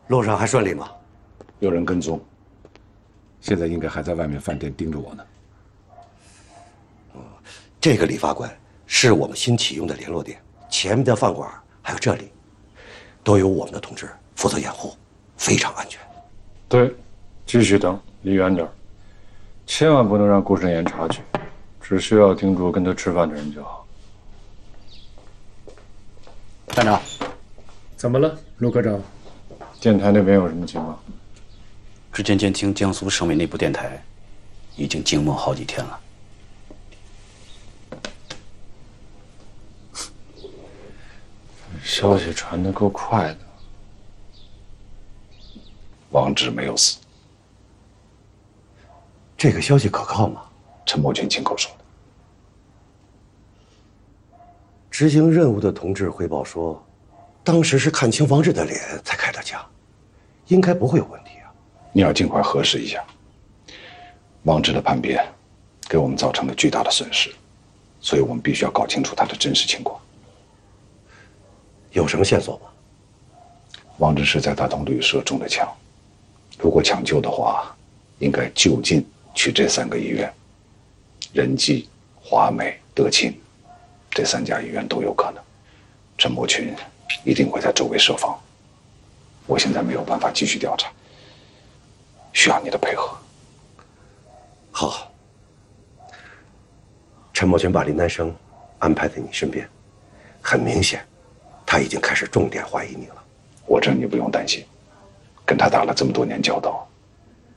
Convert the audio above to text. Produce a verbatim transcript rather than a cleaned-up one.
路上还顺利吗？ 有人跟踪，现在应该还在外面饭店盯着我呢。 这个理发馆是我们新启用的联络点，前面的饭馆还有这里，都由我们的同志负责掩护，非常安全。 对，继续等，离远点，千万不能让顾慎言察觉，只需要盯住跟他吃饭的人就好。 站长，怎么了，陆科长？ 电台那边有什么情况？ 之前监听江苏省委内部电台，已经静默好几天了。 消息传得够快的。 王志没有死， 这个消息可靠吗？ 陈默群亲口说的。 执行任务的同志汇报说，当时是看清王志的脸才开的枪，应该不会有问题啊。 你要尽快核实一下。王志的叛变给我们造成了巨大的损失，所以我们必须要搞清楚他的真实情况。 有什么线索吗？ 王志是在大同旅社中的枪，如果抢救的话，应该就近去这三个医院，仁济、华美、德勤，这三家医院都有可能。陈默群一定会在周围设防。我现在没有办法继续调查，需要你的配合。 好，陈默群把林南生安排在你身边，很明显，他已经开始重点怀疑你了。 我这你不用担心，跟他打了这么多年交道，